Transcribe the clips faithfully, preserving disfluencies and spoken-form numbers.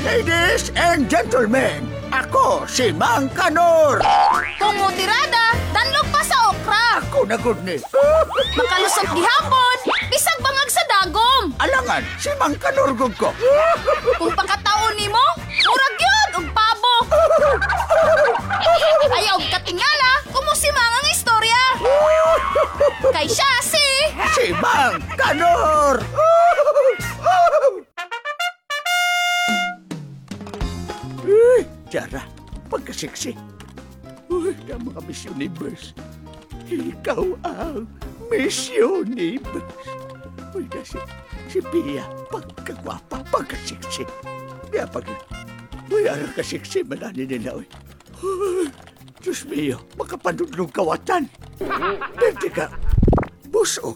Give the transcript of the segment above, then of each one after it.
Ladies and gentlemen, ako si Mang Kanor. Tungutirada, danlog pa sa okra. Ako na good ni. Makalusot gihapon, bisag bangag sa dagom. Alangan, si Mang Kanor gud ko. Kung pagkataon nimo, murag yun, og pabo. Ayaw katingala, kumusimang ang istorya. Kay siya si... Si Mang Kanor. Uy, Tara, pagkasiksi. Uy, na mga Miss Universe. Ikaw ang Miss Universe. Uy, na si, si Pia, pagkagwapa, pagkasiksi. Kaya pag... Uy, arang kasiksi, manani nila, uy. Uy, Diyos mio, makapanudlong kawatan. Pwede ka, busok.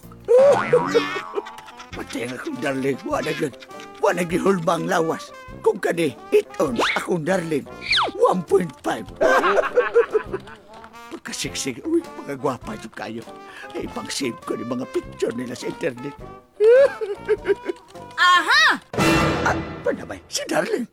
Pati ang akong darling, wala yun. Wala gihulmang lawas. Kung kani, iton akong darling, one point five. Pagkasiksig, uy, mga gwapa yung kayo. Ay, pang-save ko ng mga picture nila sa internet. Aha! At panamay, si darling.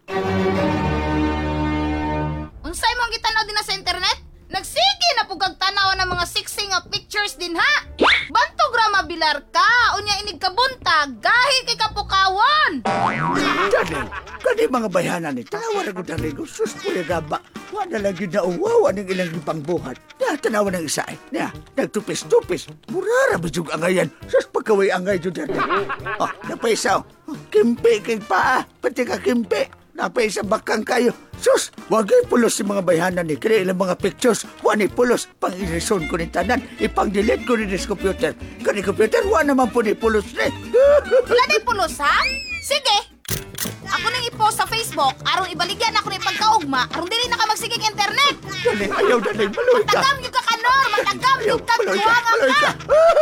Unsay mong gitanaw din na sa internet? Nagsige na pugag tanawan ng mga sexy nga pictures din ha. Bantog ra mabilar ka, unya inig kabuntag, gahi kay kapukawon. Darling, kani mga bayanan ni tanawa na ko darling ko, sus puya gaba. Wala lang yun na uwawa ng ilang ipangbuhat. Na tanawa ng isa eh. Na, nagtupis-tupis. Murara ba yung angayan? Sus pagkaway angay yun darling. Oh, napaisaw. Oh, kimpi kay paa. Pati ka kimpi. Napaisa bakang kayo. Sus, wagay pulos si mga bayanan ni. Kaya ilang mga pictures. Wani pulos. Pang-irison ko ni tanan. Ipang-delete ko ni this computer. Kani computer, wala naman po ni pulos ni. Wala din pulos ha? Sige. Ako nang i-post sa Facebook, arong ibaligyan ako ng pagkaugma, arong dili na ka magsigig internet. Daling, ayaw, daling, maluy ka. Matagam yung ka kanor, matagam yung ka Maluy ka, kuwangan maluy ka. ka.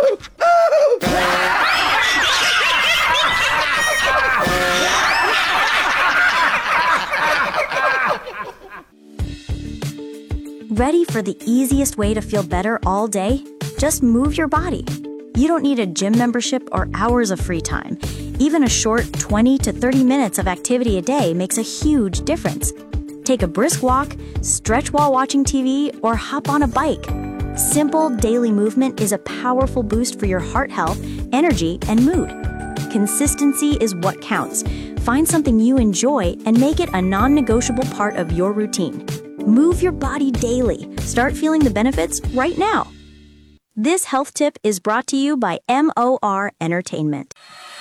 Ready for the easiest way to feel better all day? Just move your body. You don't need a gym membership or hours of free time. Even a short twenty to thirty minutes of activity a day makes a huge difference. Take a brisk walk, stretch while watching T V, or hop on a bike. Simple daily movement is a powerful boost for your heart health, energy, and mood. Consistency is what counts. Find something you enjoy and make it a non-negotiable part of your routine. Move your body daily. Start feeling the benefits right now. This health tip is brought to you by M O R Entertainment.